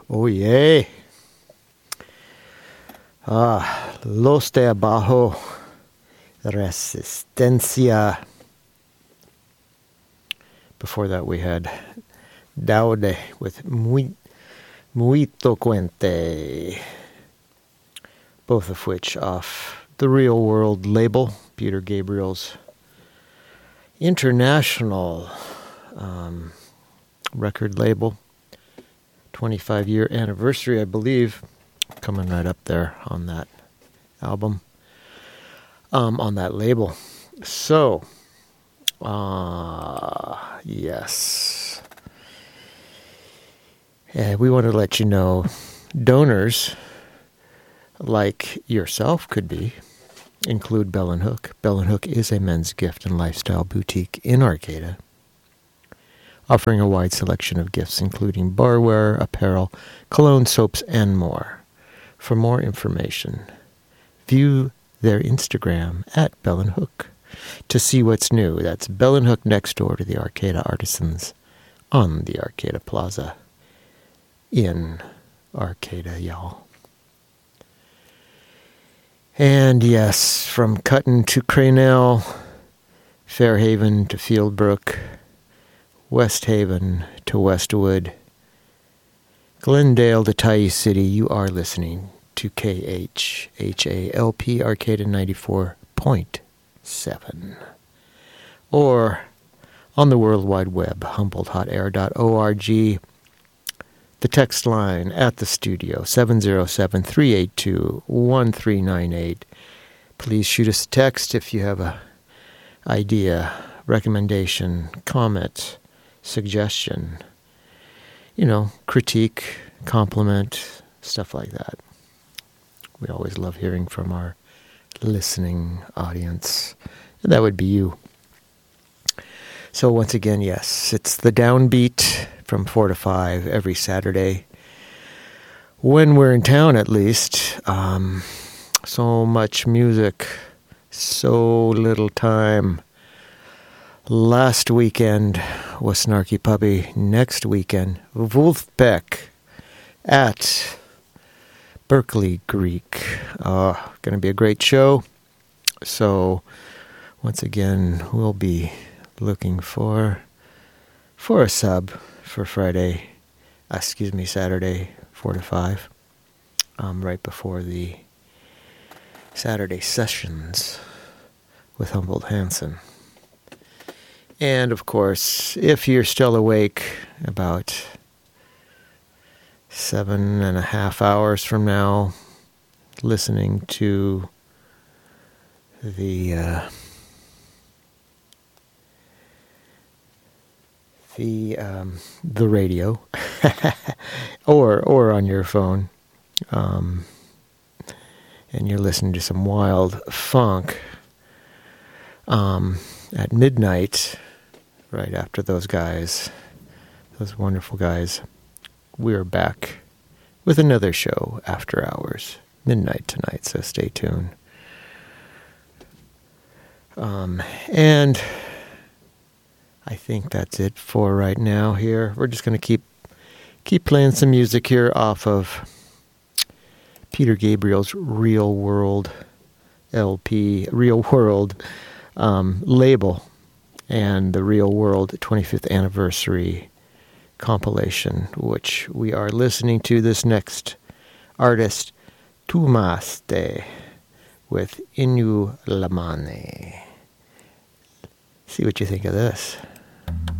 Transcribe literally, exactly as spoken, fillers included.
Oh, yay. Ah, Los de Abajo, Resistencia. Before that, we had Daude with Muy, Muito Cuente, both of which off the Real World label, Peter Gabriel's international um, record label. twenty-five year anniversary, I believe, coming right up there on that album, um, on that label. So, uh, yes. And we want to let you know, donors like yourself could be, include Bell and Hook. Bell and Hook is a men's gift and lifestyle boutique in Arcata, offering a wide selection of gifts, including barware, apparel, cologne, soaps, and more. For more information, view their Instagram at Bell and Hook to see what's new. That's Bell and Hook next door to the Arcata Artisans on the Arcata Plaza in Arcata, y'all. And yes, from Cutton to Cranell, Fairhaven to Fieldbrook, West Haven to Westwood, Glendale to Tyee City, you are listening to K H H A L P Arcata ninety-four point seven. Or on the World Wide Web, humboldt hot air dot org. The text line at the studio, seven oh seven, three eight two, one three nine eight. Please shoot us a text if you have a idea, recommendation, comment, suggestion, you know, critique, compliment, stuff like that. We always love hearing from our listening audience. And that would be you. So once again, yes, it's the Downbeat from four to five every Saturday. When we're in town, at least. Um, so much music, so little time. Last weekend was Snarky Puppy. Next weekend, Wolfpack at Berkeley Greek. Uh, going to be a great show. So once again, we'll be looking for for a sub for Friday, uh, excuse me, Saturday, four to five, um, right before the Saturday sessions with Humboldt Hansen. And of course, if you're still awake, about seven and a half hours from now, listening to the uh, the um, the radio, or or on your phone, um, and you're listening to some wild funk um, at midnight, right after those guys, those wonderful guys, we're back with another show after hours, midnight tonight. So stay tuned. Um, and I think that's it for right now here. We're just going to keep keep playing some music here off of Peter Gabriel's Real World L P, Real World um, label, and the Real World twenty-fifth Anniversary compilation, which we are listening to this next artist, Tumaste, with Inu Lamane. See what you think of this.